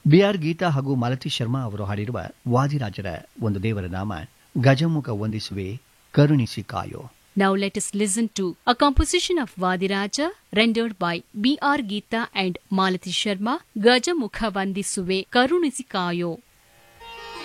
BR. Geetha ಹಾಗೂ ಮಾಲತಿ ಶರ್ಮಾ ಅವರು ಹಾಡಿರುವ ವಾದಿರಾಜರ ಒಂದು ದೇವರ ನಾಮ ಗಜಮುಖ ವಂದಿಸುವೆ ಕರುಣಿಸಿ ಕಾಯೋ. Now let us listen to a composition of Vadiraja rendered by B.R. Geeta and Malati Sharma, Gajamukha Vandisuve Karunisi Kayo.